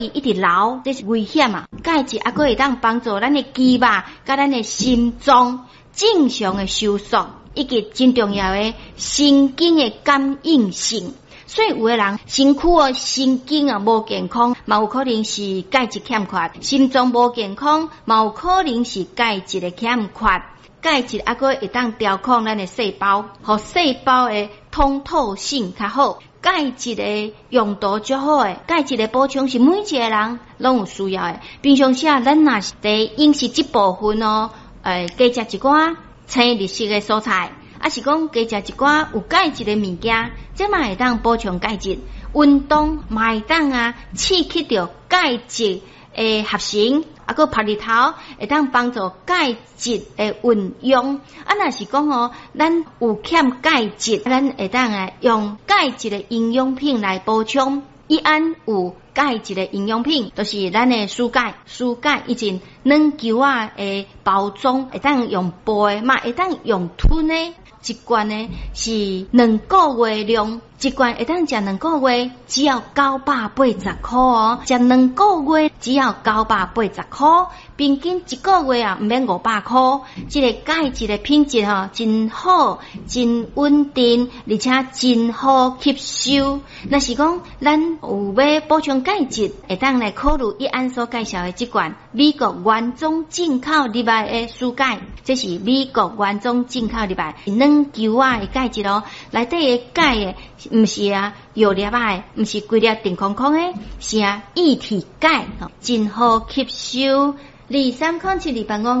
伊一直流，这是危险啊！钙质还佫会当帮助咱的肌肉甲咱的心脏正常的收缩，以及真重要的神经的感应性。所以有的人身躯神经无健康，嘛有可能是钙质欠缺；心脏无健康，嘛有可能是钙质的欠缺。钙质还佫会当调控咱的细胞，互细胞的通透性较好。钙质的用途最好诶，钙质的补充是每一个人拢有需要诶。平常时咱若是伫饮食这部分加食一寡青绿色的蔬菜，是讲加食一寡有钙质的物件，这嘛会当补充钙质。运动嘛会当刺激到钙质的合成，佫晒日头会当帮助钙质的运用。若是讲咱有欠钙质，咱会当用钙质的营养品来补充。伊安有钙质的营养品，就是咱的蔬钙。蔬钙以前软球的包装会当用杯，嘛会当用吞的。一罐呢是2个月量，一罐会当食2个月，只要980块哦。食2个月只要980块，平均1个月唔免500块。这个钙质的品质真好，真稳定，而且真好吸收。若是讲咱有要补充钙质，会当来考虑伊安所介绍的这罐美国原装进口入来的蔬钙，这是美国原装进口入来软球的钙质哦，内底的钙的唔是药粒的，唔是规粒定空空的，是液体钙，真好吸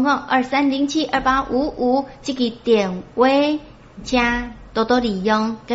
收。2307285523072855这个电话，请多多利用。